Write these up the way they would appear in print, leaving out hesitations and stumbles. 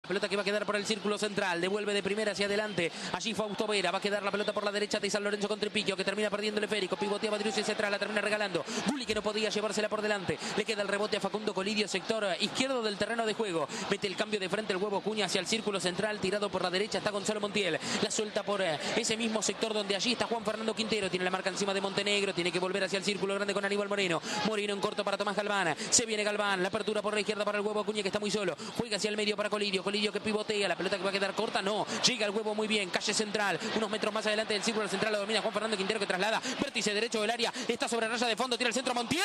Pelota que va a quedar por el círculo central. Devuelve de primera hacia adelante. Allí Fausto Vera. Va a quedar la pelota por la derecha de San Lorenzo con Tripiquio, que termina perdiendo el esférico. Pivotea Badrius hacia atrás. La termina regalando. Gulli, que no podía llevársela por delante. Le queda el rebote a Facundo Colidio, sector izquierdo del terreno de juego. Mete el cambio de frente el Huevo Cuña hacia el círculo central. Tirado por la derecha está Gonzalo Montiel. La suelta por ese mismo sector donde allí está Juan Fernando Quintero. Tiene la marca encima de Montenegro. Tiene que volver hacia el círculo grande con Aníbal Moreno. Moreno en corto para Tomás Galván. Se viene Galván. La apertura por la izquierda para el Huevo Cuña, que está muy solo. Juega hacia el medio para Colidio. Colidio que pivotea. La pelota que va a quedar corta. No. Llega el Huevo muy bien. Calle central. Unos metros más adelante del círculo central. Lo domina Juan Fernando Quintero, que traslada. Vértice derecho del área. Está sobre raya de fondo. Tira el centro Montiel.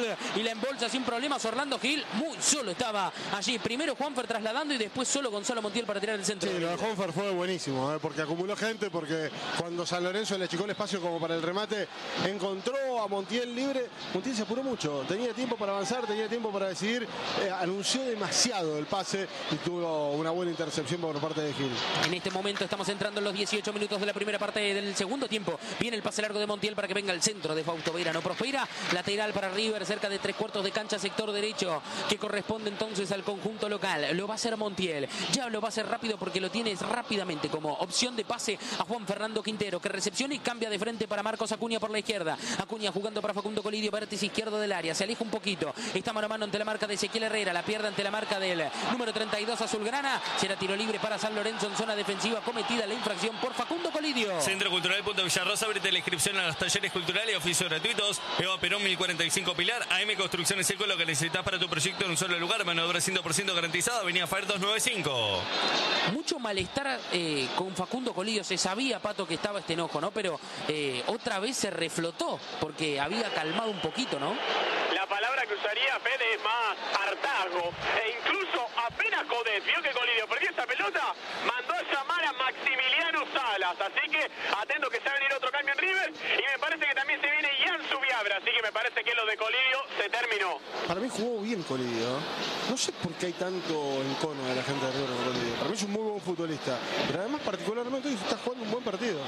Y la embolsa sin problemas Orlando Gil. Muy solo estaba allí. Primero Juanfer trasladando y después solo Gonzalo Montiel para tirar el centro. Sí, lo de Juanfer fue buenísimo, porque acumuló gente, porque cuando San Lorenzo le achicó el espacio como para el remate, encontró a Montiel libre. Montiel se apuró mucho. Tenía tiempo para avanzar, tenía tiempo para decidir. Anunció demasiado el pase y tuvo una buena intercepción por parte de Gil. En este momento estamos entrando en los 18 minutos de la primera parte del segundo tiempo. Viene el pase largo de Montiel para que venga el centro de Fausto Vera. No prospera. Lateral para River, cerca de 3/4 de cancha, sector derecho, que corresponde entonces al conjunto local. Lo va a hacer Montiel. Ya lo va a hacer rápido porque lo tienes rápidamente como opción de pase a Juan Fernando Quintero, que recepciona y cambia de frente para Marcos Acuña por la izquierda. Acuña jugando para Facundo Colidio, vértice izquierdo del área. Se aleja un poquito. Está mano a mano ante la marca de Ezequiel Herrera. La pierde ante la marca del número 32 Azulgrana. Será tiro libre para San Lorenzo en zona defensiva. Cometida la infracción por Facundo Colidio. Centro Cultural Punto Villarrosa. Abrite la inscripción a los talleres culturales y oficios gratuitos. Eva Perón 1045 Pilar. AM Construcciones Seco, lo que necesitas para tu proyecto en un solo lugar. Mano de obra 100% garantizada. Avenida Fair 295. Mucho malestar con Facundo Colidio. Se sabía, Pato, que estaba este enojo, ¿no? Pero otra vez se reflotó porque había calmado un poquito, ¿no? La palabra que usaría Fede es más hartazgo. E incluso apenas Codet vio que Colidio perdió esta pelota, mandó a llamar a Maximiliano Salas. Así que atento que se va a venir otro cambio en River. Y me parece que también se viene Ian Subiabra. Así que me parece que lo de Colidio se terminó. Para mí jugó bien Colidio. No sé por qué hay tanto encono de la gente de River con Colidio. Para mí es un muy buen futbolista. Pero además particularmente hoy está jugando un buen partido.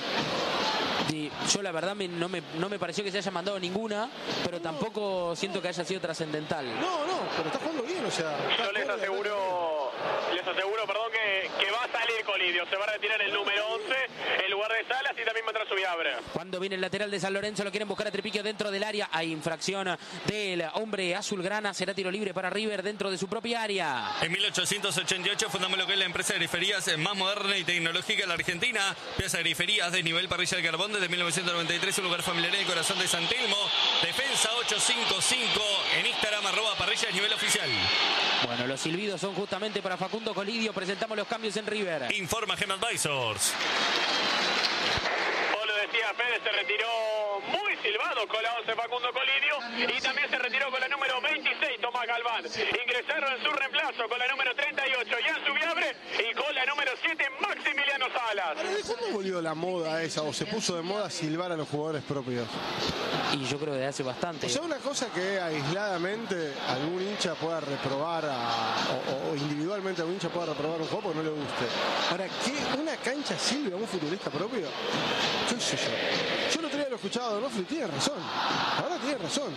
Sí, yo la verdad no me pareció que se haya mandado ninguna, pero tampoco siento que haya sido trascendental. No, pero está jugando bien, o sea. Yo les aseguro, que va a salir Colidio. Se va a retirar el número 11 en lugar de Salas y también va a entrar Subiabra. Cuando viene el lateral de San Lorenzo, lo quieren buscar a Tripiquio dentro del área. Hay infracción del hombre azulgrana. Será tiro libre para River dentro de su propia área. En 1888 fundamos lo que es la empresa de griferías más moderna y tecnológica de la Argentina. Pieza de griferías de nivel parrilla de carbón desde 1993. Un lugar familiar en el corazón de San Telmo. Defensa 855 en Instagram, @parrilla nivel oficial. Bueno, los silbidos son justamente para Facundo Colidio. Presentamos los cambios en River. Informa Gem Advisors. Vos lo decía, Fede se retiró muy silbado con la 11 Facundo Colidio y también se retiró con la número 26 Tomás Galván. Ingresaron en su reemplazo con la número 38 Ian Subiabre y con la número 7 Maximiliano Salas. ¿De cuándo volvió la moda esa o se puso de moda silbar a los jugadores propios? Y yo creo que hace bastante. O sea, una cosa que aisladamente algún hincha pueda reprobar o individualmente algún hincha pueda reprobar un juego porque no le guste. Ahora, ¿qué una cancha silbe a un futbolista propio? ¿Qué sé yo? Yo el otro día lo escuchaba de Donofrio y tiene razón. Ahora tiene razón.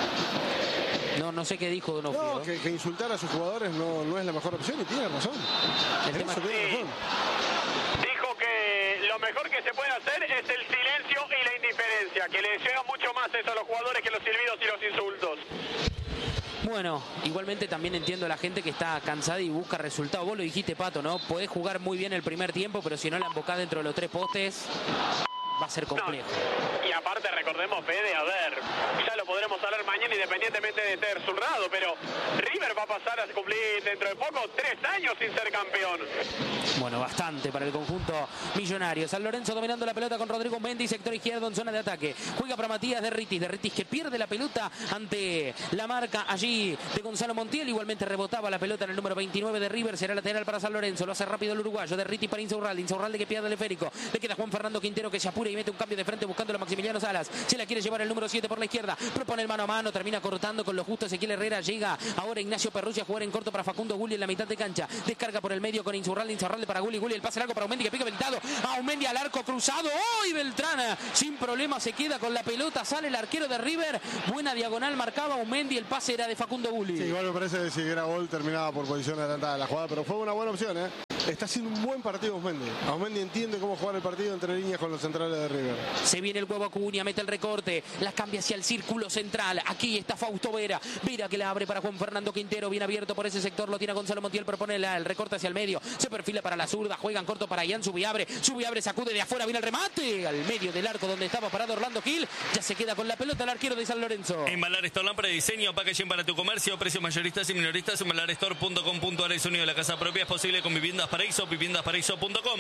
No sé qué dijo Donofrio. No, que insultar a sus jugadores no es la mejor opción y tiene razón. El tema Eso tiene razón. Dijo que lo mejor que se puede hacer es el silencio y la indiferencia, que le llega mucho más eso a los jugadores que los silbidos y los insultos. Bueno, igualmente también entiendo a la gente que está cansada y busca resultados. Vos lo dijiste, Pato, ¿no? Podés jugar muy bien el primer tiempo, pero si no la embocás dentro de los 3 postes, va a ser complejo. No. Y aparte recordemos, Fede, a ver, ya lo podremos hablar mañana independientemente de estar zurrado, pero River va a pasar a cumplir dentro de poco 3 años sin ser campeón. Bueno, bastante para el conjunto millonario. San Lorenzo dominando la pelota con Rodrigo Mendy, sector izquierdo en zona de ataque. Juega para Matías Derritis que pierde la pelota ante la marca allí de Gonzalo Montiel. Igualmente rebotaba la pelota en el número 29 de River. Será lateral para San Lorenzo. Lo hace rápido el uruguayo. Derritis para Insaurralde que pierde el esférico. Le queda Juan Fernando Quintero que se apura y mete un cambio de frente buscando a Maximiliano Salas. Se la quiere llevar el número 7 por la izquierda. Propone el mano a mano. Termina cortando con lo justo Ezequiel Herrera. Llega ahora Ignacio Perrucci a jugar en corto para Facundo Gulli en la mitad de cancha. Descarga por el medio con Insaurralde para Gulli. El pase largo para Aumendi que pica habilitado. Aumendi al arco cruzado. ¡Oh! Y Beltrán sin problema se queda con la pelota. Sale el arquero de River. Buena diagonal marcaba Aumendi. El pase era de Facundo Gulli. Sí, igual me parece que si era gol terminaba por posición adelantada de la jugada, pero fue una buena opción, ¿eh? está haciendo un buen partido Auzmendi. Auzmendi entiende cómo jugar el partido entre líneas con los centrales de River. Se viene el huevo Acuña, mete el recorte, la cambia hacia el círculo central. Aquí está Fausto Vera. Vera que la abre para Juan Fernando Quintero, bien abierto por ese sector, lo tiene Gonzalo Montiel, propone el recorte hacia el medio, se perfila para la zurda, juega en corto para Ian Subiabre, sacude de afuera, viene el remate, al medio del arco donde estaba parado Orlando Gil, ya se queda con la pelota el arquero de San Lorenzo. Embalar Store, lámpara de diseño, packaging para tu comercio, precios mayoristas y minoristas, embalarstore.com.ar, el sonido de la casa propia es posible con Viviendas Paraíso, viviendasparaíso.com.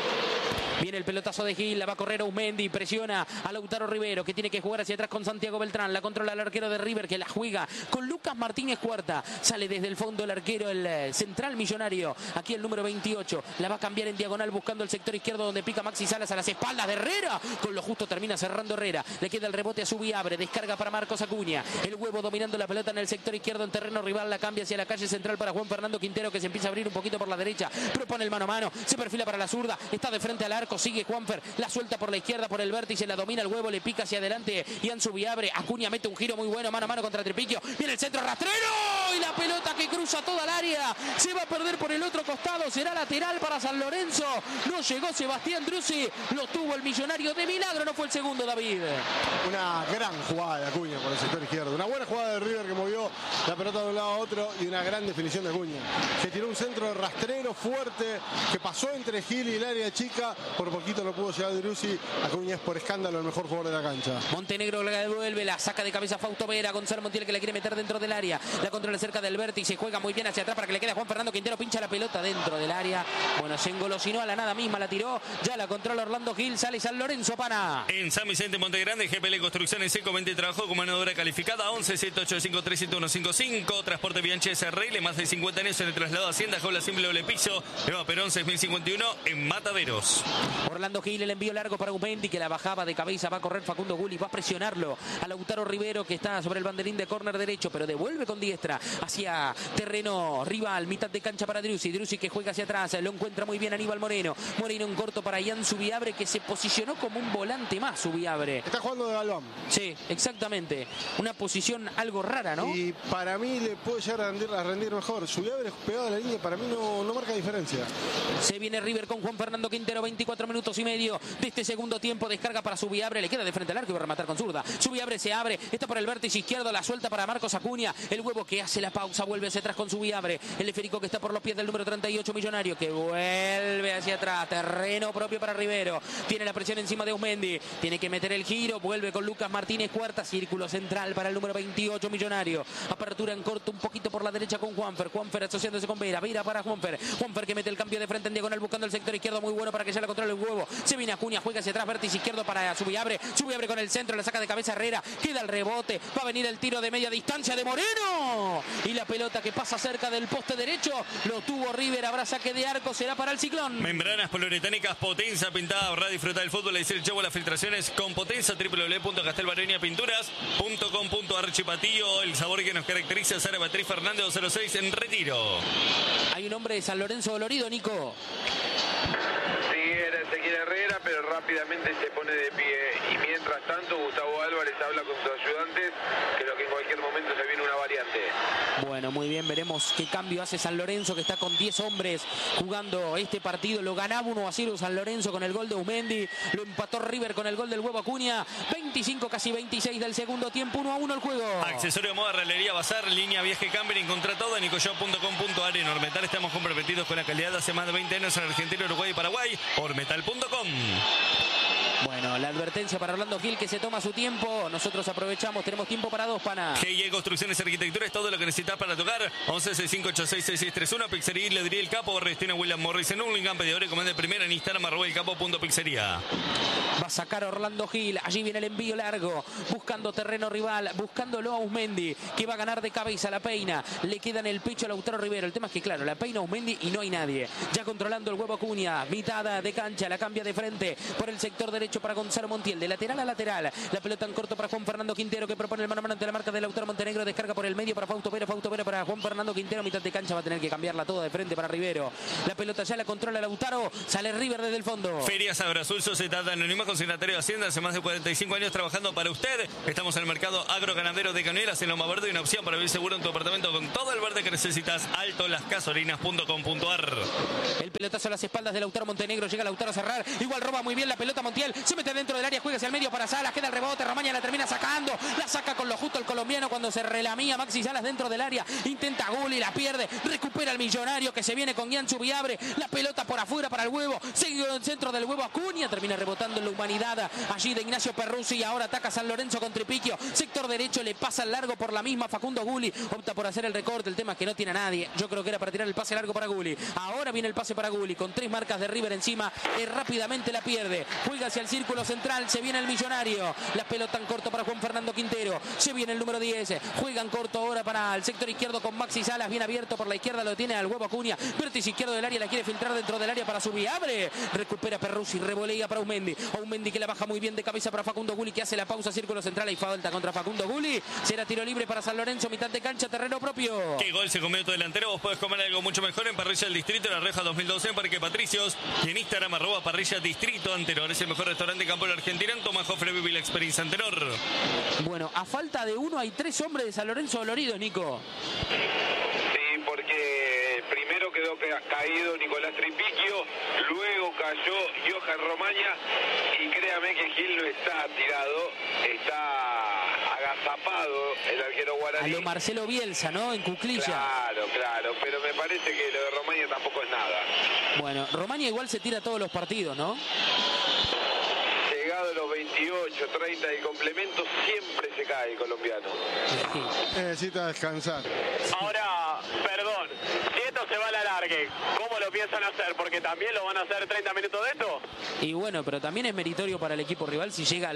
Viene el pelotazo de Gil, la va a correr Auzmendi, presiona a Lautaro Rivero, que tiene que jugar hacia atrás con Santiago Beltrán, la controla el arquero de River, que la juega con Lucas Martínez Cuarta, sale desde el fondo el arquero, el central millonario, aquí el número 28, la va a cambiar en diagonal buscando el sector izquierdo donde pica Maxi Salas a las espaldas de Herrera, con lo justo termina cerrando Herrera, le queda el rebote a Subiabre, descarga para Marcos Acuña, el huevo dominando la pelota en el sector izquierdo en terreno rival, la cambia hacia la calle central para Juan Fernando Quintero, que se empieza a abrir un poquito por la derecha, propone el mano a mano, se perfila para la zurda, está de frente al arco, sigue Juanfer, la suelta por la izquierda, por el vértice, la domina el huevo, le pica hacia adelante Ian Subiabre, Acuña mete un giro muy bueno, mano a mano contra Tripiquio, viene el centro rastrero y la pelota que cruza toda el área, se va a perder por el otro costado, será lateral para San Lorenzo, no llegó Sebastián Drussi, lo tuvo el millonario de milagro, no fue el segundo, David. Una gran jugada de Acuña por el sector izquierdo, una buena jugada de River que movió la pelota de un lado a otro y una gran definición de Acuña, que tiró un centro rastrero fuerte, que pasó entre Gil y el área chica, por poquito no pudo llegar Drussi. Acuña es por escándalo el mejor jugador de la cancha. Montenegro la devuelve, la saca de cabeza Fausto Vera, Gonzalo Montiel que la quiere meter dentro del área, la controla cerca del vértice, juega muy bien hacia atrás para que le quede a Juan Fernando Quintero, pincha la pelota dentro del área, bueno, se engolosinó a la nada misma, la tiró, ya la controla Orlando Gil, sale San Lorenzo, pana. En San Vicente Montegrande, GPL Construcciones Seco 20 trabajó con mano de obra calificada, 11 7853 7155, transporte Bianchi SRL, más de 50 años en el traslado a Hacienda, jaula simple doble piso, Eva Perón 6051 en Mataderos. Orlando Gil, el envío largo para Auzmendi, que la bajaba de cabeza, va a correr Facundo Gulli, va a presionarlo a Lautaro Rivero, que está sobre el banderín de córner derecho, pero devuelve con diestra hacia terreno rival, mitad de cancha para Drussi, que juega hacia atrás, lo encuentra muy bien Aníbal Moreno en corto para Ian Subiabre, que se posicionó como un volante más, Subiabre. Está jugando de Galván. Sí, exactamente, una posición algo rara, ¿no? Y para mí le puede llegar a rendir mejor. Subiabre pegado a la línea, para mí no marca diferencia. Se viene River con Juan Fernando Quintero, 24 minutos y medio de este segundo tiempo, descarga para Subiabre, le queda de frente al arco y va a rematar con zurda. Subiabre se abre, está por el vértice izquierdo, la suelta para Marcos Acuña, el huevo que hace la pausa, vuelve hacia atrás con Subiabre, el esférico que está por los pies del número 38 millonario, que vuelve hacia atrás, terreno propio para Rivero, tiene la presión encima de Auzmendi, tiene que meter el giro, vuelve con Lucas Martínez Cuarta, círculo central para el número 28 millonario, apertura en corto un poquito por la derecha con Juanfer asociándose con Vera para Juanfer que mete el cambio de frente en diagonal buscando el sector izquierdo muy bueno para que ya la controle el huevo, se viene Acuña, juega hacia atrás, vértice izquierdo para Subiabre con el centro, la saca de cabeza Herrera, queda el rebote, va a venir el tiro de media distancia de Moreno y la pelota que pasa cerca del poste derecho, lo tuvo River, habrá saque de arco, será para el Ciclón. Membranas poliuretánicas Potenza Pintada, ahorrar, disfrutar del fútbol, decir el chavo, las filtraciones con Potenza, www.castelbaronia.pinturas.com.ar. Chipatillo, el sabor que nos caracteriza, Sara Beatriz Fernández 206 en Retiro. Hay un hombre de San Lorenzo dolorido, Nico. Sí, era Ezequiel Herrera, pero rápidamente se pone de pie. Y mientras tanto, Gustavo Álvarez habla con sus ayudantes, creo que en cualquier momento se viene una variante. Bueno, muy bien, veremos qué cambio hace San Lorenzo, que está con 10 hombres jugando este partido. Lo ganaba 1-0 San Lorenzo con el gol de Auzmendi, lo empató River con el gol del huevo Acuña. 25, casi 26 del segundo tiempo, 1-1 el juego. Accesorio de moda, Ralería Bazar, línea Viaje Camper, encontrá todo en nicoshop.com.ar. En Ormetal estamos comprometidos con la calidad de hace más de 20 años en Argentina, Uruguay y Paraguay. Ormetal.com. Bueno, la advertencia para Orlando Gil, que se toma su tiempo. Nosotros aprovechamos, tenemos tiempo para dos, pana. GIE Construcciones y Arquitectura es todo lo que necesitas para tocar. 1165866631. Pizzería Le diría el Capo. Restina William Morris en Hurlingham. Pedidor y comanda de primera en Instagram @elcapo.pizzería. Va a sacar a Orlando Gil. Allí viene el envío largo. Buscando terreno rival. Buscándolo a Auzmendi, que va a ganar de cabeza. La peina. Le queda en el pecho a Lautaro Rivero. El tema es que, claro, la peina Auzmendi y no hay nadie. Ya controlando el huevo Acuña. Mitad de cancha. La cambia de frente por el sector derecho derecho para Gonzalo Montiel, de lateral a lateral. La pelota en corto para Juan Fernando Quintero, que propone el mano a mano ante la marca de Lautaro Montenegro. Descarga por el medio para Fausto Vera para Juan Fernando Quintero. Mitad de cancha va a tener que cambiarla toda de frente para Rivero. La pelota ya la controla Lautaro. Sale River desde el fondo. Ferias Agroazul, Sociedad Anónima, consignatario de Hacienda, hace más de 45 años trabajando para usted. Estamos en el mercado agroganadero de Cañuelas, en Loma Verde, una opción para vivir seguro en tu apartamento con todo el verde que necesitas. altolasgasolinas.com.ar. El pelotazo a las espaldas de Lautaro Montenegro. Llega Lautaro a cerrar. Igual roba muy bien la pelota Montiel. Se mete dentro del área, juega hacia el medio para Salas. Queda el rebote. Romaña la termina sacando. La saca con lo justo el colombiano cuando se relamía Maxi Salas dentro del área. Intenta Gulli, la pierde. Recupera el millonario que se viene con Ian Chubiabre. La pelota por afuera para el huevo. Sigue en el centro del huevo Acuña. Termina rebotando en la humanidad allí de Ignacio Perruzzi. Y ahora ataca San Lorenzo con Tripiquio. Sector derecho, le pasa el largo por la misma Facundo Gulli. Opta por hacer el recorte. El tema es que no tiene a nadie. Yo creo que era para tirar el pase largo para Gulli. Ahora viene el pase para Gulli con 3 marcas de River encima. Rápidamente la pierde. Juega hacia el círculo central. Se viene el millonario. La pelota en corto para Juan Fernando Quintero. Se viene el número 10. Juega en corto ahora para el sector izquierdo con Maxi Salas. Bien abierto por la izquierda. Lo tiene al huevo Acuña. Vértice izquierdo del área. La quiere filtrar dentro del área para subir. Abre. Recupera Perruzzi. Revolea para Aumendi. Aumendi que la baja muy bien de cabeza para Facundo Gulli, que hace la pausa círculo central. Y falta contra Facundo Gulli. Será tiro libre para San Lorenzo. Mitad de cancha, terreno propio. ¿Qué gol se comió tu delantero? Vos podés comer algo mucho mejor en Parrilla del Distrito, La Reja 2012 en Parque Patricios. Y en Instagram @Parrilla Distrito Antenor. Es el mejor restaurante de campo de la Argentina. En Tomás Jofre Vivi la experiencia Antenor. Bueno, a falta de uno hay 3 hombres de San Lorenzo doloridos, Nico. Sí, porque primero quedó caído Nicolás Tripiquio, luego cayó Johan Romaña, y créame que Gil no está tirado, está agazapado el arquero guaraní. A lo Marcelo Bielsa, ¿no? En cuclilla. Claro, pero me parece que lo de Romaña tampoco es nada. Bueno, Romaña igual se tira todos los partidos, ¿no? Llegado a los 28, 30 del complemento, siempre se cae el colombiano. Sí. Necesita descansar. Ahora, perdón, si esto se va a la largue, ¿cómo lo piensan hacer? Porque también lo van a hacer 30 minutos de esto. Y bueno, pero también es meritorio para el equipo rival si llega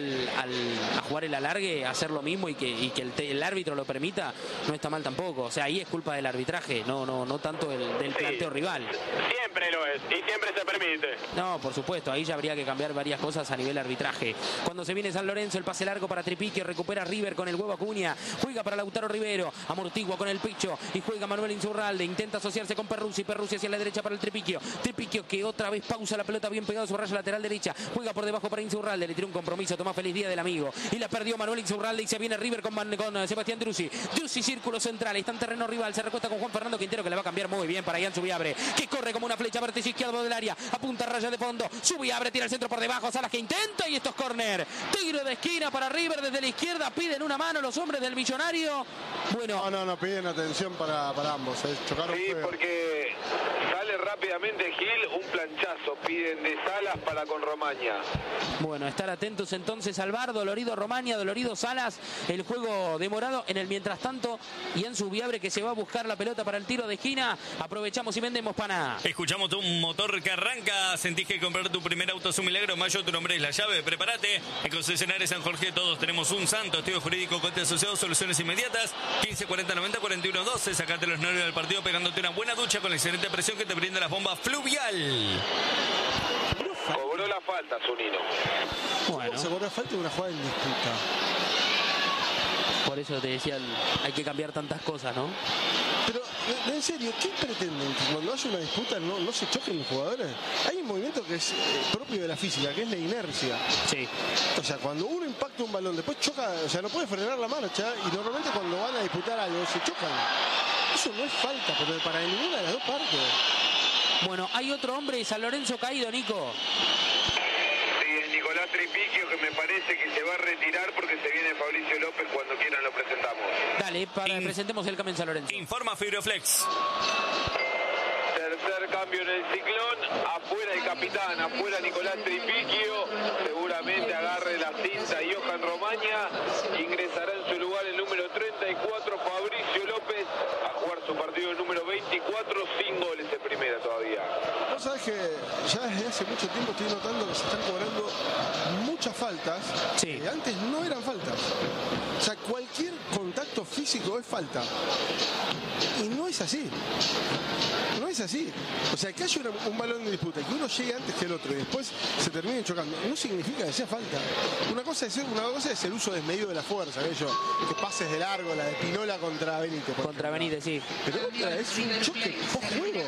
a jugar el alargue, a hacer lo mismo y que el árbitro lo permita, no está mal tampoco. O sea, ahí es culpa del arbitraje, no tanto del planteo rival. Siempre lo es y siempre se permite. No, por supuesto, ahí ya habría que cambiar varias cosas a nivel arbitraje. Cuando se viene San Lorenzo, el pase largo para Tripiquio, recupera River con el huevo Acuña, juega para Lautaro Rivero, amortigua con el pecho y juega Manuel Insaurralde, intenta asociarse con Perruzzi hacia la derecha para el Tripiquio que otra vez pausa la pelota bien pegado a su raya lateral derecha, juega por debajo para Insaurralde, le tiró un compromiso, Tomás Feliz Día del amigo y la perdió Manuel Insaurralde y se viene River con Sebastián Drussi, círculo central, está en terreno rival, se recuesta con Juan Fernando Quintero que le va a cambiar muy bien para Ian Chubiabre, que corre como una flecha vértice izquierdo del área, apunta raya de fondo, Chubiabre tira el centro por debajo, Salas que intenta y esto es córner, tiro de esquina para River desde la izquierda, piden una mano los hombres del millonario. Bueno, No, piden atención para ambos, chocaron Sí, feo. porque sale rápidamente Gil, un planchazo, piden de Salas para con Romaña. bueno, estar atentos entonces al VAR, dolorido Romaña, dolorido Salas, el juego demorado. En el mientras tanto, Ian Chubiabre que se va a buscar la pelota para el tiro de esquina. Aprovechamos y vendemos pana. Escuchamos tu motor que arranca. Sentís que comprar tu primer auto es un milagro. Mayo, tu nombre es la llave. Prepárate. En Concesionarios San Jorge todos tenemos un santo. Estudio jurídico, coste asociado, soluciones inmediatas. 15 40 90 41 12. Sacate los nervios del partido pegándote una buena ducha con la excelente presión que te brinda las bombas Fluvial. Cobró la falta, Zunino. Bueno, Se cobró falta de una jugada en disputa. por eso te decía, hay que cambiar tantas cosas, ¿no? Pero, en serio, ¿qué pretenden? ¿Que cuando haya una disputa no se choquen los jugadores? Hay un movimiento que es propio de la física, que es la inercia. Sí. O sea, cuando uno impacta un balón, después choca, o sea, no puede frenar la marcha, y normalmente cuando van a disputar algo, se chocan. Eso no es falta, pero para ninguna de las dos partes. Bueno, hay otro hombre de San Lorenzo caído, Nico. Sí, es Nicolás Tripiquio, que me parece que se va a retirar porque se viene Fabricio López. Cuando quieran lo presentamos. Dale, presentemos el cambio en San Lorenzo. Informa Fibroflex. Tercer cambio en el Ciclón, afuera el capitán, afuera Nicolás Tripiquio, seguramente agarre la cinta Johan Romaña, ingresará en su lugar el número 34 Fabricio López, a jugar su partido número 24, sin goles en primera todavía. Vos sabés que ya desde hace mucho tiempo estoy notando que se están cobrando muchas faltas que antes no eran faltas. O sea, cualquier contacto físico es falta. Y no es así. No es así. O sea, que haya un balón de disputa y que uno llegue antes que el otro y después se termine chocando, no significa que sea falta. Una cosa es el uso desmedido de la fuerza, que pases de largo, la de Pinola contra Benítez. Contra Benítez, sí. Pero otra es un choque post-juego.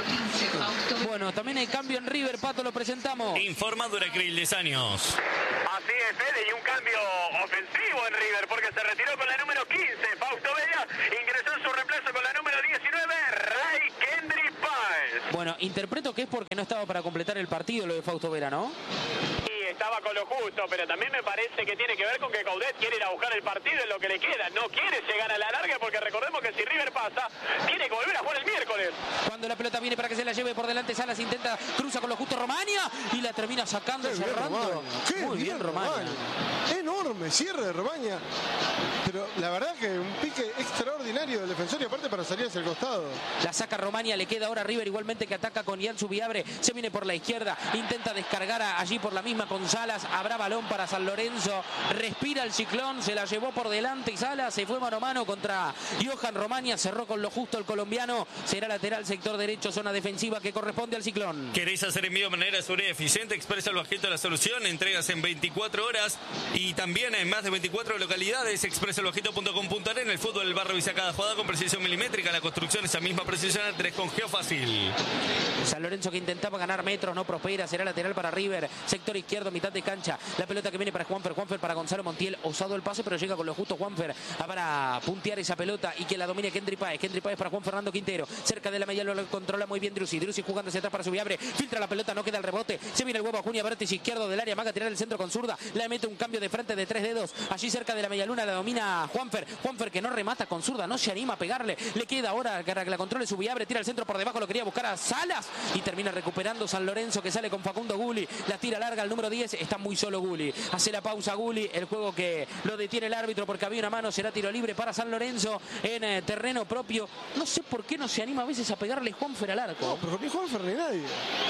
Bueno, también hay cambio en River, Pato, lo presentamos. Informa Duracril 10 años. Así es, Fede, y un cambio ofensivo en River, porque se retiró con la número 15, Fausto Vera, ingresó en su reemplazo con la número 19, Ray Kendry Páez. Bueno, interpreto que es porque no estaba para completar el partido lo de Fausto Vera, ¿no? Estaba con lo justo, pero también me parece que tiene que ver con que Coudet quiere ir a buscar el partido en lo que le queda. No quiere llegar a la larga porque recordemos que si River pasa, tiene que volver a jugar el miércoles. Cuando la pelota viene para que se la lleve por delante, Salas intenta, cruza con lo justo Romaña y la termina sacando, cerrando. Muy bien, Romaña. Enorme cierre de Romaña. Pero la verdad que un pique extraordinario del defensor y aparte para salir hacia el costado. La saca Romaña, le queda ahora River igualmente que ataca con Ian Subiabre. Se viene por la izquierda, intenta descargar allí por la misma con Salas. Habrá balón para San Lorenzo. Respira el ciclón, se la llevó por delante y Salas se fue mano a mano contra Johan Romaña. Cerró con lo justo el colombiano. Será lateral, sector derecho, zona defensiva que corresponde al ciclón. ¿Queréis hacer envío de manera segura y eficiente? Expresa el Bajito la solución. Entregas en 24 horas y también en más de 24 localidades. expresalbajito.com.ar. En el fútbol el barro visa cada jugada con precisión milimétrica. La construcción esa misma precisión al 3 con Geofácil. San Lorenzo que intentaba ganar metros, no prospera. Será lateral para River. Sector izquierdo, mitad de cancha. La pelota que viene para Juanfer para Gonzalo Montiel. Osado el pase, pero llega con lo justo Juanfer para puntear esa pelota y que la domine Kendry Páez. Kendry Páez para Juan Fernando Quintero. Cerca de la media lo controla muy bien Driussi. Driussi jugando hacia atrás para Subiabre. Filtra la pelota, no queda el rebote. Se viene el huevo Acuña, vértice izquierdo del área. Maga a tirar el centro con zurda. Le mete un cambio de frente de 3 dedos. Allí cerca de la media luna la domina Juanfer. Juanfer que no remata con zurda, no se anima a pegarle. Le queda ahora que la controle Subiabre. Tira el centro por debajo, lo quería buscar a Salas y termina recuperando San Lorenzo que sale con Facundo Gulli. La tira larga al número 10. Está muy solo Gulli. Hace la pausa Gulli. El juego que lo detiene el árbitro porque había una mano. Será tiro libre para San Lorenzo en terreno propio. No sé por qué no se anima a veces a pegarle Juanfer al arco. No, pero ni Juanfer ni nadie.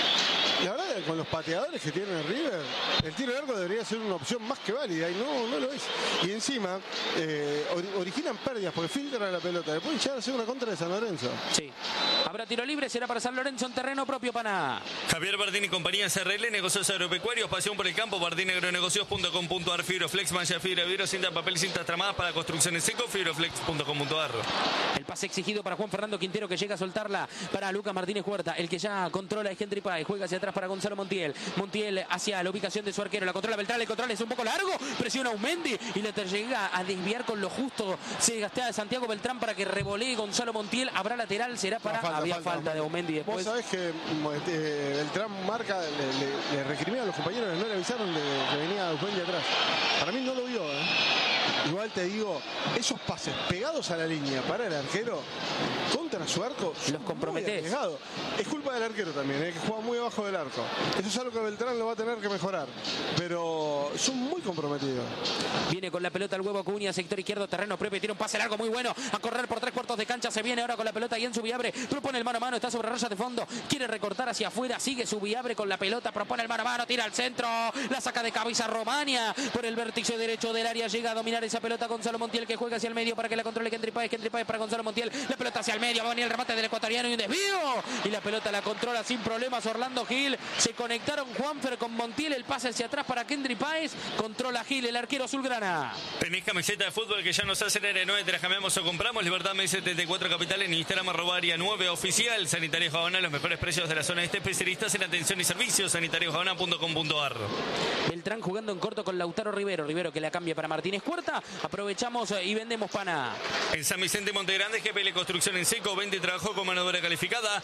La verdad que con los pateadores que tiene River, el tiro de arco debería ser una opción más que válida y no lo es. Y encima originan pérdidas porque filtran la pelota. Le pueden llegar a hacer una contra de San Lorenzo. Sí. Habrá tiro libre, será para San Lorenzo en terreno propio, Pana. Javier Bardini y compañía SRL, negocios agropecuarios, pasión por el campo, bardiniagronegocios.com.ar, Fibroflex, malla fibra, vidrio, cinta, papel y cintas tramadas para construcciones seco, fibroflex.com.ar. El pase exigido para Juan Fernando Quintero que llega a soltarla para Lucas Martínez Huerta. El que ya controla es Kendry Páez, juega hacia atrás para Gonzalo Montiel. Montiel hacia la ubicación de su arquero, la controla Beltrán, el control es un poco largo, presiona a Aumendi y le llega a desviar con lo justo. Se gastea de Santiago Beltrán para que revolee Gonzalo Montiel. Habrá lateral, será para... Había falta de Aumendi después. Vos sabés que Beltrán marca, le recrimina a los compañeros que no le avisaron que venía Aumendi atrás. Para mí no lo vio, Igual te digo, esos pases pegados a la línea para el arquero contra su arco los comprometés. Es culpa del arquero también, que juega muy abajo del arco. Eso es algo que Beltrán lo va a tener que mejorar, pero son muy comprometidos. Viene con la pelota el huevo Acuña, sector izquierdo, terreno propio, tiene un pase largo muy bueno, a correr por 3/4 de cancha, se viene ahora con la pelota y en Subiabre, propone el mano a mano, está sobre raya de fondo, quiere recortar hacia afuera, sigue Subiabre con la pelota, propone el mano a mano, tira al centro, la saca de cabeza Romaña, por el vértice derecho del área, llega a dominar esa pelota Gonzalo Montiel que juega hacia el medio para que la controle Kendry Páez para Gonzalo Montiel, la pelota hacia el medio, va a venir el remate del ecuatoriano y un desvío, y la pelota la controla sin problemas Orlando Gil, se conectaron Juanfer con Montiel, el pase hacia atrás para Kendry Páez, controla Gil, el arquero azulgrana. ¿Tenés camiseta de fútbol que ya nos hacen R9? Te la cambiamos o compramos. Libertad M74 Capital en Instagram @área9 oficial. Sanitario Jabana, los mejores precios de la zona este, especialistas en atención y servicios. sanitariojabana.com.ar. Beltrán jugando en corto con Lautaro Rivero que la cambia para Martínez Cuarta. Aprovechamos y vendemos Pana. En San Vicente Montegrande, GPL Construcción en seco, vende y trabajó con mano de obra calificada.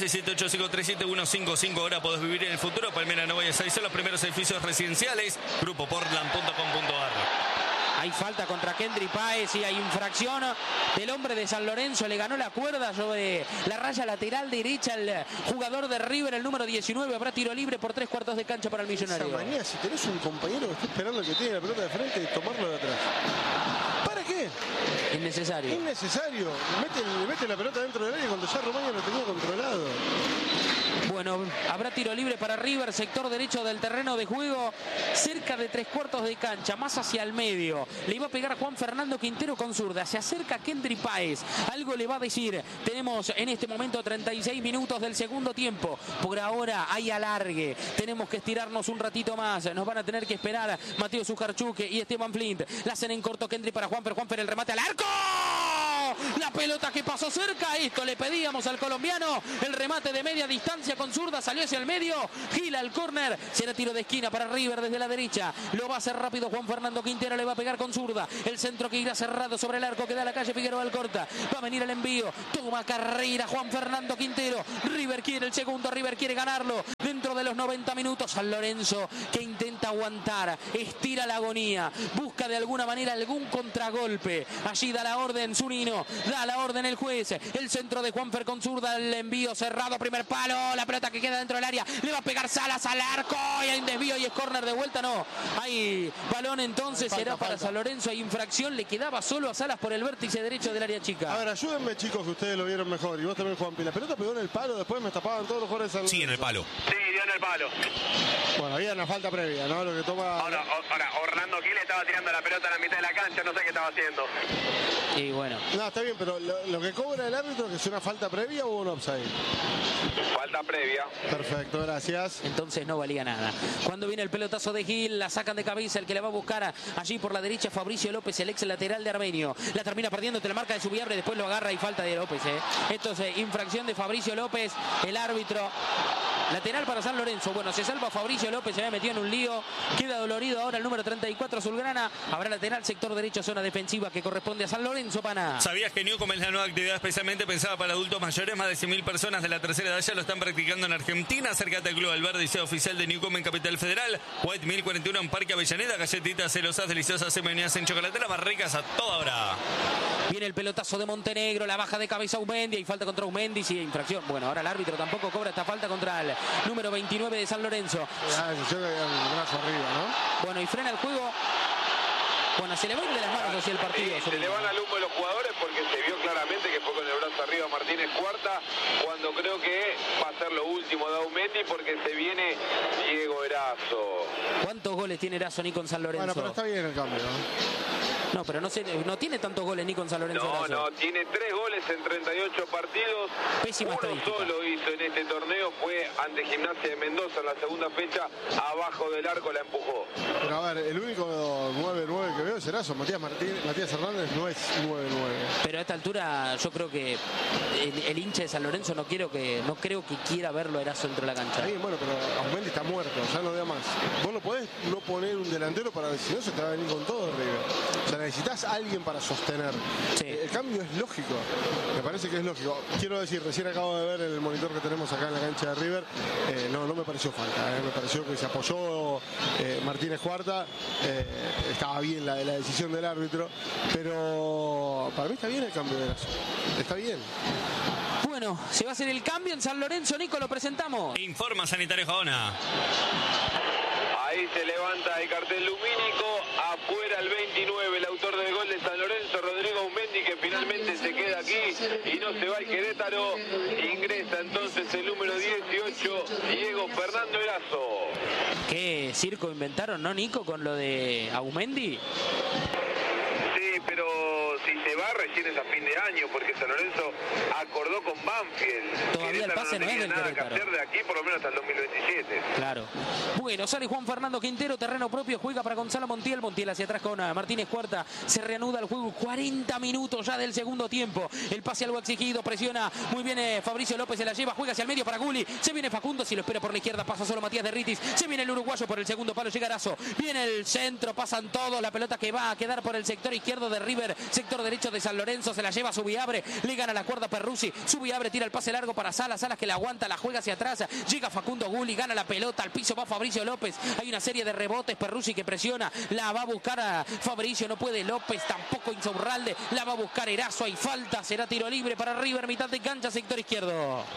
1178537155. Ahora podés vivir en el futuro. Palmera Nova y Ezeiza son los primeros edificios residenciales. Grupoportland.com.ar. Hay falta contra Kendry Páez y hay infracción del hombre de San Lorenzo. Le ganó la cuerda sobre la raya lateral derecha el jugador de River, el número 19. Habrá tiro libre por 3/4 de cancha para el Millonario. Esa manía, si tenés un compañero que está esperando que tiene la pelota de frente, tomarlo de atrás. ¿Para qué? qué? Innecesario. Innecesario. Mete la pelota dentro del área cuando ya Romaña lo tenía controlado. Bueno, habrá tiro libre para River, sector derecho del terreno de juego, cerca de 3/4 de cancha, más hacia el medio. Le iba a pegar Juan Fernando Quintero con zurda. Se acerca Kendry Páez. Algo le va a decir. Tenemos en este momento 36 minutos del segundo tiempo. Por ahora hay alargue. Tenemos que estirarnos un ratito más. Nos van a tener que esperar Mateo Zuccarchuk y Esteban Flint. La hacen en corto Kendry para Juanfer. Juanfer el remate al arco. La pelota que pasó cerca. Esto le pedíamos al colombiano. El remate de media distancia con zurda. Salió hacia el medio. Gila al córner. Será tiro de esquina para River desde la derecha. Lo va a hacer rápido Juan Fernando Quintero. Le va a pegar con zurda. El centro que irá cerrado sobre el arco. Queda la calle Figueroa Alcorta. Va a venir el envío. Toma carrera Juan Fernando Quintero. River quiere el segundo. River quiere ganarlo. Dentro de los 90 minutos. San Lorenzo que intenta aguantar. Estira la agonía. Busca de alguna manera algún contragolpe. Allí da la orden Zunino. Da la orden el juez. El centro de Juanfer con zurda. El envío cerrado. Primer palo. La pelota que queda dentro del área. Le va a pegar Salas al arco. Y hay un desvío y es córner de vuelta. No. Hay balón entonces. Será para San Lorenzo. Hay infracción. Le quedaba solo a Salas por el vértice derecho del área chica. A ver, ayúdenme chicos que ustedes lo vieron mejor. Y vos también, Juanpi. La pelota pegó en el palo. Después me tapaban todos los jugadores de San Lorenzo. Sí, en el palo. Sí, dio en el palo. Bueno, había una falta previa, ¿no? Lo que toma... Ahora Orlando Gil estaba tirando la pelota a la mitad de la cancha. No sé qué estaba haciendo. Y bueno. No, está bien, pero lo que cobra el árbitro, que es una falta previa o un offside. Falta previa. Perfecto, gracias. Entonces no valía nada. Cuando viene el pelotazo de Gil, la sacan de cabeza. El que la va a buscar allí por la derecha, Fabricio López, el ex lateral de Armenio. La termina perdiendo, te la marca de Subiabre, después lo agarra y falta de López. Esto es infracción de Fabricio López, el árbitro. Lateral para San Lorenzo. Bueno, se salva Fabricio López, se había metido en un lío. Queda dolorido ahora el número 34, Azulgrana. Habrá lateral, sector derecho, zona defensiva que corresponde a San Lorenzo, pana. ¿Sabías que Newcom es la nueva actividad especialmente pensada para adultos mayores? Más de 100.000 personas de la tercera edad ya lo están practicando en Argentina. Acércate al Club Alberdi y sea oficial de Newcom en Capital Federal. White 1041 en Parque Avellaneda. Galletitas celosas, deliciosas, semenidas en chocolateras, más ricas a toda hora. Viene el pelotazo de Montenegro, la baja de cabeza Aumendi. Hay falta contra Aumendi, sí, infracción. Bueno, ahora el árbitro tampoco cobra esta falta contra el número 29 de San Lorenzo. Yo el brazo arriba, ¿no? Bueno, y frena el juego. Bueno, se le va a ir de las manos hacia el partido. Se le van al humo los jugadores porque se vio claramente que fue con el brazo arriba Martínez Cuarta, cuando creo que va a ser lo último de Aumendi porque se viene Diego Erazo. ¿Cuántos goles tiene Erazo ni con San Lorenzo? Bueno, pero está bien el cambio, ¿no? No, pero no tiene tantos goles ni con San Lorenzo. No, tiene 3 goles en 38 partidos. Pésima Uno estadística. solo hizo en este torneo, fue ante Gimnasia de Mendoza en la segunda fecha, abajo del arco la empujó. Pero a ver, el único 9-9 que veo es Erazo. Matías Hernández no es 9-9. Pero a esta altura yo creo que el hincha de San Lorenzo no creo que quiera verlo a Erazo dentro de la cancha. Está bien, bueno, pero Aumendi está muerto, ya no da más. Vos no podés no poner un delantero para si no se te va a venir con todo, River. O sea, necesitas a alguien para sostener. Sí. El cambio es lógico, me parece que es lógico. Quiero decir, recién acabo de ver el monitor que tenemos acá en la cancha de River. No me pareció falta, me pareció que se apoyó Martínez Cuarta. Estaba bien la decisión del árbitro, pero para mí está bien el cambio de Erazo. Está bien. Bueno, se va a hacer el cambio en San Lorenzo, Nico, lo presentamos. Informa Sanitario Jaona. Ahí se levanta el cartel lumínico, afuera el 29, el autor del gol de San Lorenzo, Rodrigo Aumendi, que finalmente se queda aquí y no se va al Querétaro. Ingresa entonces el número 18, Diego Fernando Erazo. ¿Qué circo inventaron, no, Nico, con lo de Aumendi? Sí, pero si se va recién es a fin de año, porque San Lorenzo acordó con Banfield. Todavía el pase no es del nada que Querétaro. hacer de aquí por lo menos hasta el 2027. Claro. Bueno, sale Juan Fernando Quintero, terreno propio, juega para Gonzalo Montiel. Montiel hacia atrás con Martínez Cuarta. Se reanuda el juego, 40 minutos ya del segundo tiempo. El pase algo exigido, presiona muy bien Fabricio López, se la lleva, juega hacia el medio para Gulli. Se viene Facundo, si lo espera por la izquierda, pasa solo Matías Derritis. Se viene el uruguayo por el segundo palo, llega Erazo. Viene el centro, pasan todos. La pelota que va a quedar por el sector izquierdo de River, sector derecho de San Lorenzo. Se la lleva Subiabre, le gana la cuerda Perruzzi. Subiabre tira el pase largo para Salas. Salas que la aguanta, la juega hacia atrás. Llega Facundo Gulli, gana la pelota, al piso va Fabricio López. Hay una serie de rebotes, Perruzzi que presiona, la va a buscar a Fabricio, no puede López, tampoco Insaurralde, la va a buscar Erazo, hay falta, será tiro libre para River, mitad de cancha, sector izquierdo.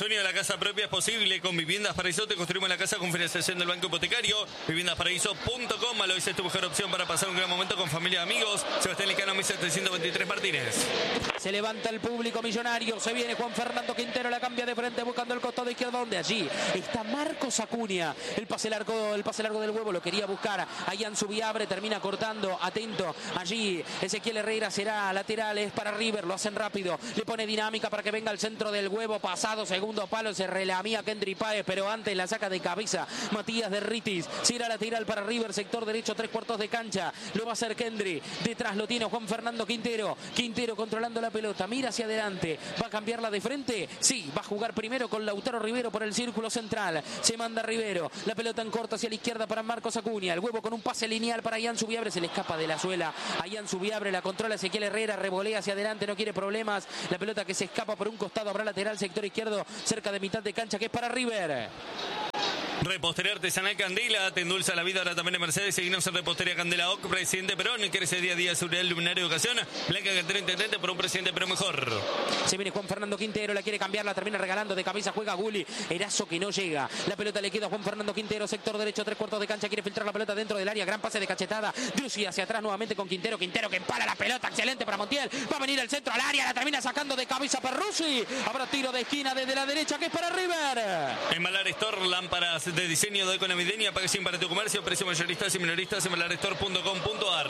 sueño de la casa propia es posible. Con Viviendas Paraíso te construimos la casa con financiación del Banco Hipotecario. Viviendasparaíso.com. Alois es tu mejor opción para pasar un gran momento con familia y amigos. Sebastián Licano, 1723 Martínez. Se levanta el público millonario. Se viene Juan Fernando Quintero. La cambia de frente buscando el costado izquierdo. Donde allí está Marcos Acuña. El pase largo del huevo lo quería buscar. Ian Subiabre termina cortando. Atento. Allí Ezequiel Herrera será lateral. Es para River. Lo hacen rápido. Le pone dinámica para que venga al centro del huevo. Pasado segundo palo. Se relamía Kendry Páez. Pero antes la saca de cabeza Matías de Ritis. Si era lateral para River. Sector derecho. 3/4 de cancha. Lo va a hacer Kendry. Detrás lo tiene Juan Fernando Quintero. Quintero controlando la pelota. Mira hacia adelante. ¿Va a cambiarla de frente? Sí. Va a jugar primero con Lautaro Rivero por el círculo central. Se manda Rivero. La pelota en corto hacia la izquierda para Marcos Acuña. El huevo con un pase lineal para Ian Subiabre. Se le escapa de la suela a Ian Subiabre. La controla Ezequiel Herrera. Revolea hacia adelante. No quiere problemas. La pelota que se escapa por un costado. Habrá lateral sector izquierdo cerca de mitad de cancha que es para River. Repostería Artesanal Candela, te endulza la vida ahora también en Mercedes. Seguimos en Repostería Candela OC, Presidente Perón. Crece día a día seguridad, luminaria, educación. Blanca Cantera Intendente por un Presidente Perón mejor. Se viene Juan Fernando Quintero, la quiere cambiar, la termina regalando de cabeza, juega Gulli. Erazo que no llega. La pelota le queda a Juan Fernando Quintero, sector derecho, 3/4 de cancha. Quiere filtrar la pelota dentro del área. Gran pase de cachetada. Drussi hacia atrás nuevamente con Quintero. Quintero que empala la pelota. Excelente para Montiel. Va a venir el centro al área. La termina sacando de cabeza Perruzzi. Habrá tiro de esquina desde la derecha que es para River. Embalar Store, lámparas de diseño de navideña, packaging para tu comercio, precio mayoristas y minoristas en embalarstore.com.ar.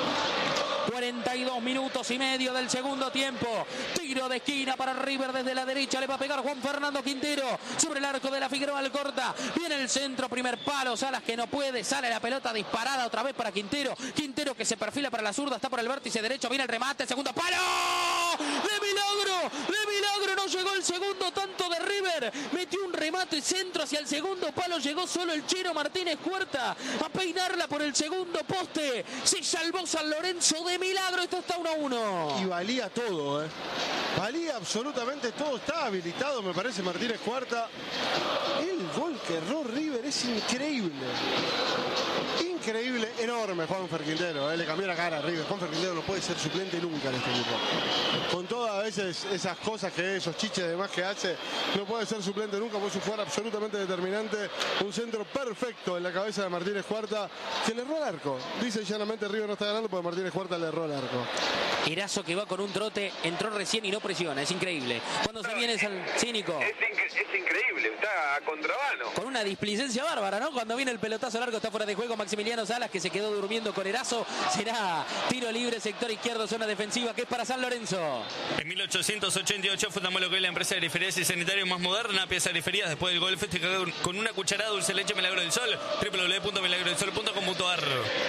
42 minutos y medio del segundo tiempo. Tiro de esquina para River desde la derecha. Le va a pegar Juan Fernando Quintero sobre el arco de la Figueroa Alcorta. Viene el centro, primer palo. Salas que no puede. Sale la pelota disparada otra vez para Quintero. Quintero que se perfila para la zurda. Está por el vértice derecho. Viene el remate. Segundo palo. ¡De milagro! ¡De milagro! No llegó el segundo tanto de River. Metió un remate centro hacia el segundo palo. Llegó solo el Chero Martínez Cuarta a peinarla por el segundo poste. Se salvó San Lorenzo de milagro. Esto está 1-1. Y valía todo, valía absolutamente todo. Está habilitado, me parece, Martínez Cuarta. El gol que erró River es increíble. Increíble, enorme Juanfer Quintero, le cambió la cara a River. Juanfer Quintero no puede ser suplente nunca en este equipo. Con todas a veces esas cosas esos chiches de más que hace, no puede ser suplente nunca, puede ser un jugador absolutamente determinante. Un centro perfecto en la cabeza de Martínez Cuarta, que le erró el arco. Dice llanamente River no está ganando porque Martínez Cuarta le erró el arco. Erazo que va con un trote, entró recién y no presiona, es increíble. Cuando se viene el cínico. Es increíble, está a contravano. Con una displicencia bárbara, ¿no? Cuando viene el pelotazo largo está fuera de juego Maximiliano Salas, que se quedó durmiendo con Erazo. Será tiro libre, sector izquierdo, zona defensiva, que es para San Lorenzo. En 1888 fundamos lo que es la empresa de periferias y sanitarios más moderna. Pieza de periferias después del gol festejado con una cucharada dulce leche Milagro del Sol. www.milagrodelsol.com.ar.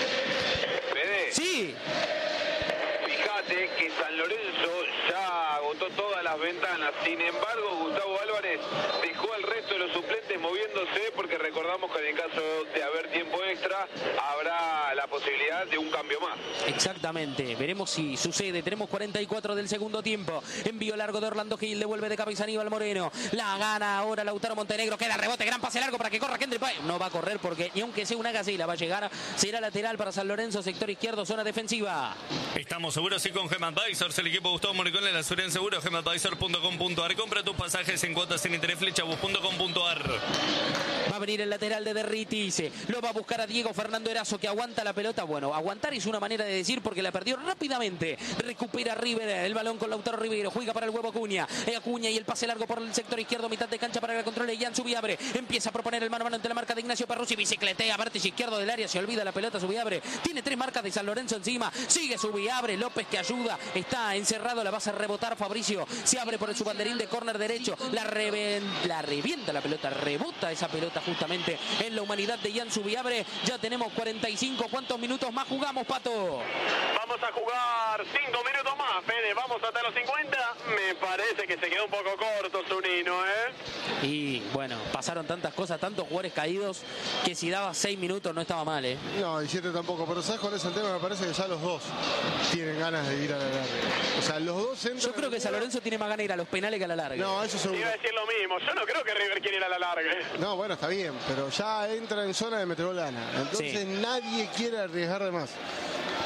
Sí. Fíjate que San Lorenzo ya agotó todas las ventanas. Sin embargo, Gustavo Álvarez dejó al resto de los suplentes moviéndose, porque recordamos que en el caso de haber tiempo extra habrá la posibilidad de un cambio más. Exactamente, veremos si sucede. Tenemos 44 del segundo tiempo. Envío largo de Orlando Gil, devuelve de cabeza Aníbal Moreno. La gana ahora Lautaro Montenegro. Queda el rebote, gran pase largo para que corra Kendry Páez. No va a correr porque ni aunque sea una gacela va a llegar. Será lateral para San Lorenzo, sector izquierdo, zona defensiva. Estamos seguros y con GEMAdvisors, el equipo Gustavo Moricón en la seguridad en seguro. GEMAdvisor.com.ar. Compra tus pasajes en cuotas sin interés, flechabus.com.ar. Va a venir el lateral de Derritis. Lo va a buscar a Diego Fernando Erazo, que aguanta la pelota. Bueno, aguantar es una manera de decir porque la perdió rápidamente. Recupera River el balón con Lautaro Rivero. Juega para el huevo Acuña. Acuña y el pase largo por el sector izquierdo, mitad de cancha para que la controle Ian Subiabre. Empieza a proponer el mano a mano ante la marca de Ignacio Perruzzi. Bicicletea, vértice izquierdo del área. Se olvida la pelota Subiabre. Tiene 3 marcas de San Lorenzo encima. Sigue Subiabre. López que ayuda. Está encerrado. La va a hacer rebotar Fabricio. Se abre por su banderín de córner derecho. La revienta la pelota. Rebota esa pelota justamente en la humanidad de Ian Subiabre. Ya tenemos 45. ¿Cuántos minutos más jugamos, Pato? Vamos a jugar 5 minutos más, Fede. Vamos hasta los 50. Me parece que se quedó un poco corto Zunino, Y bueno, pasaron tantas cosas, tantos jugadores caídos, que si daba 6 minutos no estaba mal, No, y 7 tampoco, pero ¿sabes cuál es el tema? Me parece que ya los dos tienen ganas de ir a la larga. O sea, los dos entran. Yo creo que San Lorenzo tiene más ganas de ir a los penales que a la larga. No, eso seguro. Iba a decir lo mismo. Yo no creo que River quiera ir a la larga. No, bueno, está bien, pero ya entra en zona de meter gana. Entonces nadie quiere arriesgar de más. Va a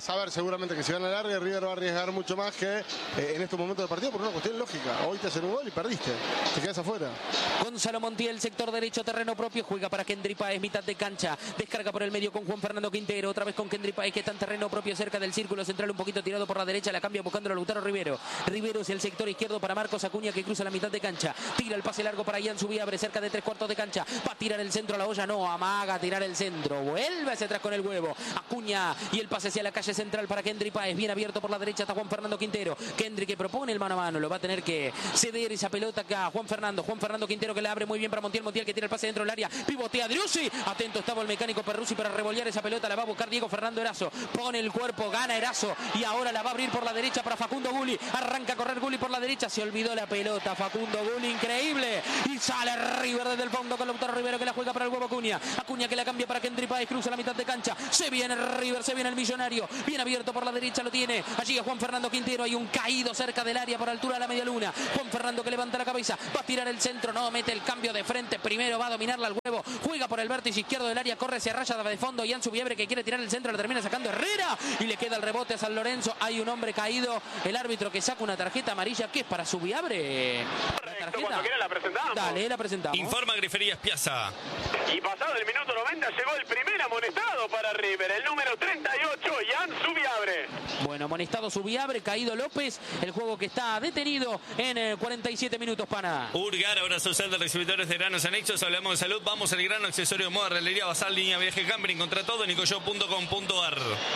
vas a ver seguramente que si van a larga, River va a arriesgar mucho más que en estos momentos del partido por una cuestión lógica. Hoy te hacen un gol y perdiste, te quedas afuera. Gonzalo Montiel, sector derecho, terreno propio, juega para Kendry Páez, mitad de cancha, descarga por el medio con Juan Fernando Quintero, otra vez con Kendry Páez que está en terreno propio cerca del círculo central, un poquito tirado por la derecha, la cambia buscando a Lautaro Rivero. Rivero es el sector izquierdo para Marcos Acuña que cruza la mitad de cancha, tira el pase largo para Ian Subiabre, cerca de 3/4 de cancha, va a tirar el centro a la olla, no, amaga a tirar el centro, vuelve hacia atrás con el huevo, Acuña y el pase hacia la calle central para Kendry Páez, bien abierto por la derecha está Juan Fernando Quintero, Kendry que propone el mano a mano, lo va a tener que ceder esa pelota acá Juan Fernando Quintero que le abre muy bien para Montiel que tira el pase dentro del área, pivotea Driussi, atento estaba el mecánico Perruzzi para revolear esa pelota, la va a buscar Diego Fernando Erazo, pone el cuerpo, gana Erazo y ahora la va a abrir por la derecha para Facundo Gulli, arranca a correr Gulli por la derecha, se olvidó la pelota Facundo Gulli, increíble, y sale River desde el fondo con Lautaro Rivero que la juega para el huevo Acuña que la cambia para Kendry Páez, cruza la mitad de cancha, se viene River, se viene el millonario, bien abierto por la derecha, lo tiene, allí a Juan Fernando Quintero, hay un caído cerca del área por altura de la media luna, Juan Fernando que levanta la cabeza, va a tirar el centro, no, mete el cambio de frente, primero va a dominarla al huevo, juega por el vértice izquierdo del área, corre, se raya de fondo, Ian Subiabre que quiere tirar el centro, lo termina sacando Herrera y le queda el rebote a San Lorenzo, hay un hombre caído, el árbitro que saca una tarjeta amarilla, ¿qué es para Subiabre? Correcto, cuando quiera la presentamos. Dale, la presentamos. Informa Griferías Piazza. Y pasado el minuto 90 llegó el primer amonestado para River, el número 38, Ian Subiabre. Bueno, amonestado Subiabre, caído López, el juego que está detenido en 47 minutos, pana. Urgar, ahora social de recibidores de granos anexos, hablamos de salud, vamos al grano, accesorio de moda, realería basal, línea viaje camping, contra todo, nicoyo.com.ar.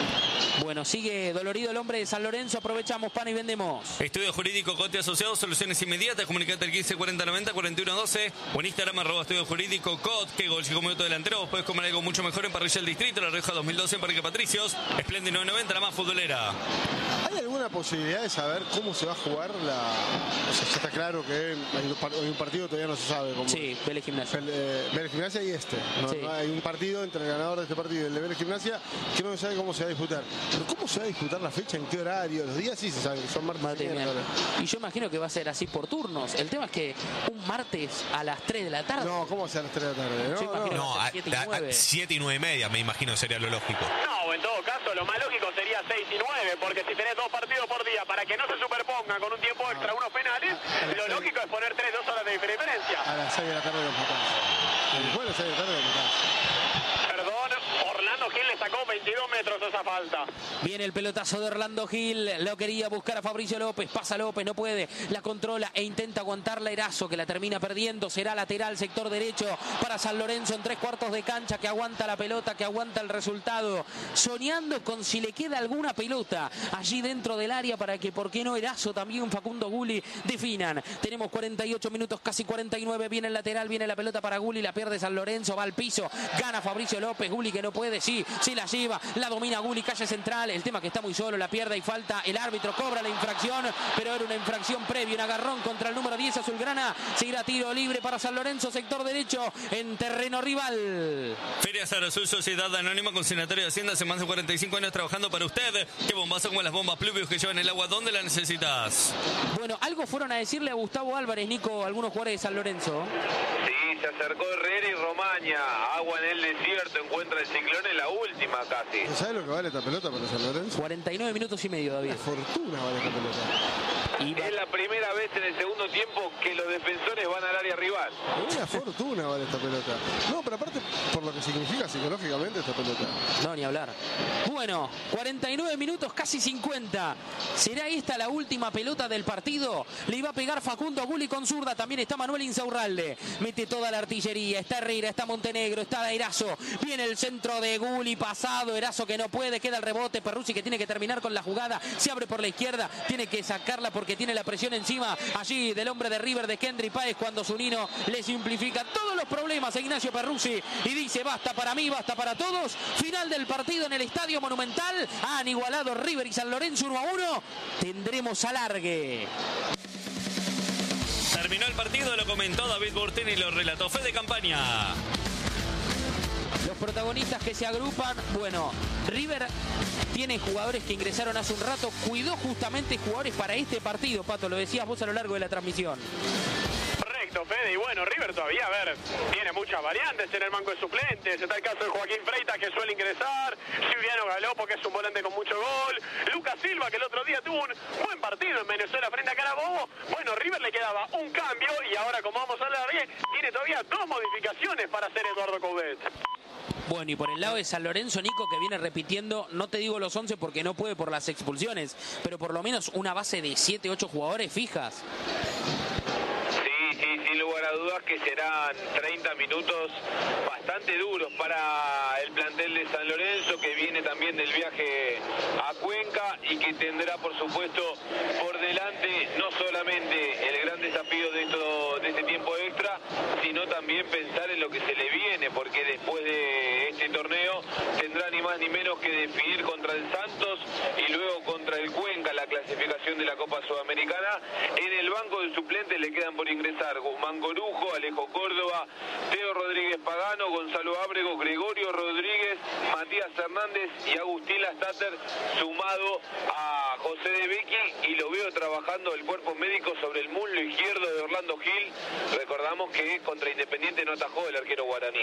Bueno, sigue dolorido el hombre de San Lorenzo, aprovechamos, pana, y vendemos. Estudio Jurídico Cote Asociados, soluciones inmediatas, comunicate al 154090-4112 o en Instagram @Estudio Jurídico Cot, que gol como minuto delantero, vos podés comer algo mucho mejor en Parrilla del Distrito, La Rioja 2012 en Parque Patricios, Splendid 990, la más futbolera. ¿Hay alguna posibilidad de saber cómo se va a jugar la...? O sea, ya está claro que hay un partido todavía no se sabe cómo. Sí, Vélez Gimnasia. Vélez Gimnasia y ¿no? Sí. Hay un partido entre el ganador de este partido y el de Vélez Gimnasia que no se sabe cómo se va a disputar. Pero ¿cómo se va a disputar la fecha? ¿En qué horario? Los días sí se saben, son martes y miércoles. Y yo imagino que va a ser así por turnos. El tema es que un martes a las 3 de la tarde. No, ¿cómo va a ser a las 3 de la tarde? Yo imagino No, que 7 y 9. 7 y 9 y media me imagino sería lo lógico. No, en todo caso, lo más lógico sería 6 y 9, porque si tenés 2 partidos por día, para que no se superpongan con un tiempo extra unos penales, lo lógico es poner 2 horas de diferencia. A las 6 de la tarde de los matás. Después de las 6 de la tarde de los matás. Perdón, Orlando Gil le sacó 22 metros esa falta. Viene el pelotazo de Orlando Gil, lo quería buscar a Fabricio López, pasa López, no puede, la controla e intenta aguantarla Erazo, que la termina perdiendo, será lateral, sector derecho para San Lorenzo en 3/4 de cancha, que aguanta la pelota, que aguanta el resultado, soñando con si le queda alguna pelota allí dentro del área para que, ¿por qué no Erazo, también Facundo Gulli definan? Tenemos 48 minutos, casi 49, viene el lateral, viene la pelota para Gulli, la pierde San Lorenzo, va al piso, gana Fabricio López, Gulli que no puede, sí la lleva, la domina Gulli, calle central, el tema que está muy solo, la pierde y falta, el árbitro cobra la infracción, pero era una infracción previa, un agarrón contra el número 10 azulgrana, seguirá tiro libre para San Lorenzo, sector derecho en terreno rival. Feria Sarasú, Sociedad Anónima, consignatorio de Hacienda, hace más de 45 años trabajando para usted. Qué bombazo como las bombas Pluvius que llevan el agua donde la necesitas. Bueno, algo fueron a decirle a Gustavo Álvarez, Nico, algunos jugadores de San Lorenzo. Sí, se acercó Herrera y Romaña. Agua en el desierto, encuentra el ciclón en la última casi. ¿Sabes lo que vale esta pelota para San Lorenzo? 49 minutos y medio, David. Una fortuna vale esta pelota. Es la primera vez en el segundo tiempo que los defensores van al área rival. Una fortuna vale esta pelota. No, pero aparte por lo que significa psicológicamente esta pelota. No, ni hablar. Bueno, 49 minutos, casi 50. ¿Será esta la última pelota del partido? Le iba a pegar Facundo Gulli con zurda. También está Manuel Insaurralde. Mete toda la artillería. Está Herrera, está Montenegro, está Erazo. Viene el centro de Gulli, pasado. Erazo que no puede, queda el rebote. Perruzzi que tiene que terminar con la jugada. Se abre por la izquierda. Tiene que sacarla porque tiene la presión encima allí del hombre de River, de Kendry Páez, cuando Zunino le simplifica todos los problemas a Ignacio Perruzzi y dice basta para mí, basta para todos. Final del partido en el Estadio Monumental. Han igualado River y San Lorenzo 1-1. Tendremos alargue. Terminó el partido, lo comentó David Burtini y lo relató Fede Campaña. Los protagonistas que se agrupan, bueno, River tiene jugadores que ingresaron hace un rato, cuidó justamente jugadores para este partido, Pato, lo decías vos a lo largo de la transmisión. Correcto, Fede. Y bueno, River todavía, a ver, tiene muchas variantes en el banco de suplentes. Está el caso de Joaquín Freitas, que suele ingresar. Silviano Galopo, que es un volante con mucho gol. Lucas Silva, que el otro día tuvo un buen partido en Venezuela frente a Carabobo. Bueno, River le quedaba un cambio y ahora, como vamos a hablar bien, tiene todavía 2 modificaciones para hacer Eduardo Coudet. Bueno, y por el lado de San Lorenzo, Nico, que viene repitiendo, no te digo los 11 porque no puede por las expulsiones, pero por lo menos una base de 7, 8 jugadores fijas. Sí, sin lugar a dudas que serán 30 minutos bastante duros para el plantel de San Lorenzo, que viene también del viaje a Cuenca y que tendrá, por supuesto, por delante no solamente el gran desafío de este tiempo extra, sino también pensar en lo que se le viene, porque después de este torneo tendrá ni más ni menos que definir contra el Santos y luego contra el Cuenca la clasificación de la Copa Sudamericana. En el banco de suplentes le quedan por ingresar Guzmán Corujo, Alejo Córdoba, Teo Rodríguez Pagano, Gonzalo Ábrego, Gregorio Rodríguez, Matías Hernández y Agustín Lastater, sumado a José de Becchi, y lo veo trabajando el cuerpo médico sobre el muslo izquierdo de Orlando Gil. Recordamos que contra Independiente no atajó el arquero guaraní.